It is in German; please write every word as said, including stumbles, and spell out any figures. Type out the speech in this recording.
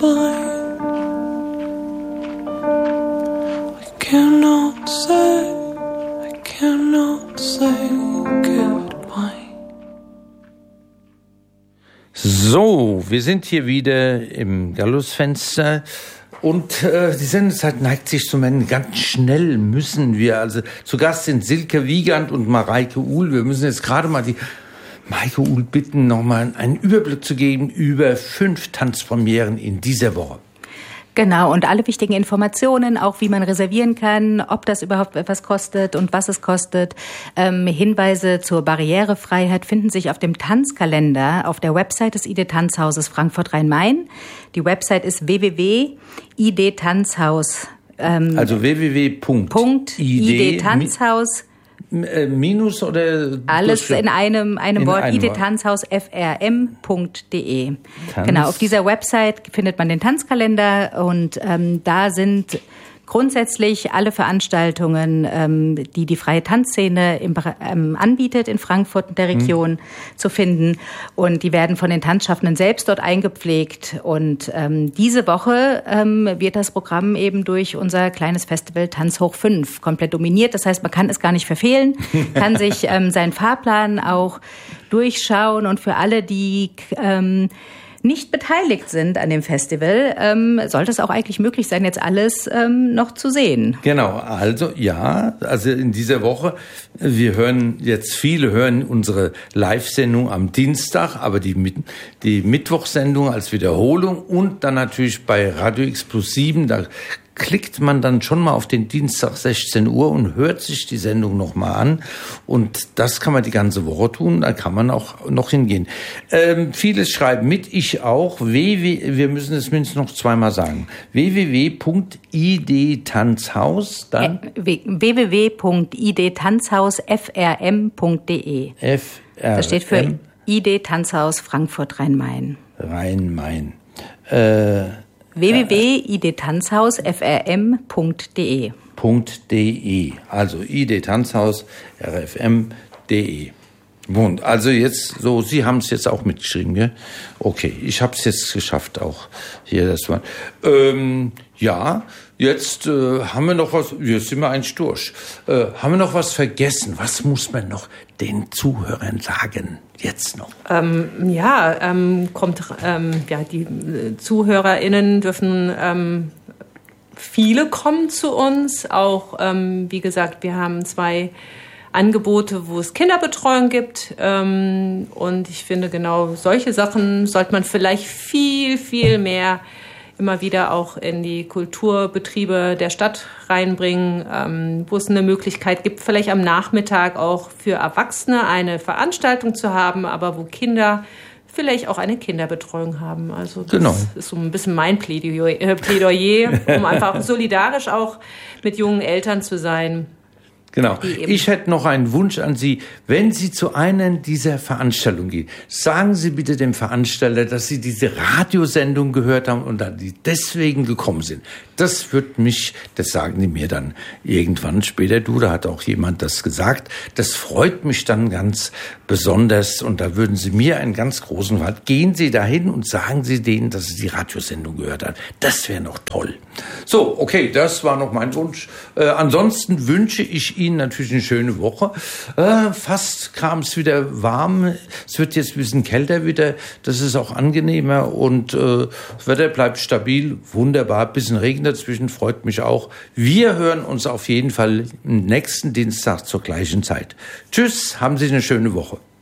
goodbye. I cannot say, I cannot say goodbye. So, wir sind hier wieder im Gallusfenster. Und äh, die Sendezeit neigt sich zum Ende. Ganz schnell müssen wir, also zu Gast sind Silke Wiegand und Mareike Uhl. Wir müssen jetzt gerade mal die Mareike Uhl bitten, nochmal einen Überblick zu geben über fünf Tanzpremieren in dieser Woche. Genau, und alle wichtigen Informationen, auch wie man reservieren kann, ob das überhaupt etwas kostet und was es kostet. Ähm, Hinweise zur Barrierefreiheit finden sich auf dem Tanzkalender auf der Website des I D Tanzhauses Frankfurt-Rhein-Main. Die Website ist w w w punkt i d tanzhaus. Ähm, also w w w punkt i d tanzhaus. Minus oder? Alles in einem, einem in Wort, einem i d tanzhaus f r m punkt d e. Genau, auf dieser Website findet man den Tanzkalender und ähm, da sind grundsätzlich alle Veranstaltungen, ähm, die die freie Tanzszene im, ähm, anbietet in Frankfurt und der Region mhm. zu finden. Und die werden von den Tanzschaffenden selbst dort eingepflegt. Und ähm, diese Woche ähm, wird das Programm eben durch unser kleines Festival Tanz hoch fünf komplett dominiert. Das heißt, man kann es gar nicht verfehlen, kann sich ähm, seinen Fahrplan auch durchschauen. Und für alle, die ähm, nicht beteiligt sind an dem Festival, ähm, sollte es auch eigentlich möglich sein, jetzt alles ähm, noch zu sehen. Genau, also ja, also in dieser Woche, wir hören jetzt, viele hören unsere Live-Sendung am Dienstag, aber die, die Mittwochsendung als Wiederholung und dann natürlich bei Radio X plus sieben, da klickt man dann schon mal auf den Dienstag sechzehn Uhr und hört sich die Sendung nochmal an. Und das kann man die ganze Woche tun, da kann man auch noch hingehen. Ähm, viele schreiben mit, ich auch. W W, wir müssen es mindestens noch zweimal sagen. w w w punkt i d tanzhaus, dann w w w punkt i d tanzhaus f r m punkt d e. F R M. Das steht für I D Tanzhaus Frankfurt-Rhein-Main. Rhein-Main. Äh, w w w punkt i d tanzhaus f r m punkt d e. .de, also I D Tanzhaus R F M punkt d e. Und also jetzt, so, Sie haben es jetzt auch mitgeschrieben, gell? Okay, ich habe es jetzt geschafft auch. Hier, das war. Ähm, ja, jetzt äh, haben wir noch was, jetzt sind wir eigentlich durch. Äh, haben wir noch was vergessen? Was muss man noch den Zuhörern sagen? Jetzt noch. Ähm, ja, ähm, kommt, ähm, ja, die äh, ZuhörerInnen dürfen, ähm, viele kommen zu uns. Auch, ähm, wie gesagt, wir haben zwei Angebote, wo es Kinderbetreuung gibt. Ähm, und ich finde, genau solche Sachen sollte man vielleicht viel, viel mehr immer wieder auch in die Kulturbetriebe der Stadt reinbringen, ähm, wo es eine Möglichkeit gibt, vielleicht am Nachmittag auch für Erwachsene eine Veranstaltung zu haben, aber wo Kinder vielleicht auch eine Kinderbetreuung haben. Also das genau. ist so ein bisschen mein Plädoyer, äh, Plädoyer um einfach solidarisch auch mit jungen Eltern zu sein. Genau. Ich hätte noch einen Wunsch an Sie. Wenn Sie zu einer dieser Veranstaltungen gehen, sagen Sie bitte dem Veranstalter, dass Sie diese Radiosendung gehört haben und dass die deswegen gekommen sind. Das wird mich, das sagen die mir dann irgendwann später, du, da hat auch jemand das gesagt. Das freut mich dann ganz besonders und da würden Sie mir einen ganz großen Rat. Gehen Sie dahin und sagen Sie denen, dass Sie die Radiosendung gehört haben. Das wäre noch toll. So, okay, das war noch mein Wunsch. Äh, ansonsten wünsche ich Ihnen natürlich eine schöne Woche. Äh, fast kam es wieder warm. Es wird jetzt ein bisschen kälter wieder. Das ist auch angenehmer und äh, das Wetter bleibt stabil. Wunderbar. Ein bisschen Regen dazwischen freut mich auch. Wir hören uns auf jeden Fall nächsten Dienstag zur gleichen Zeit. Tschüss, haben Sie eine schöne Woche.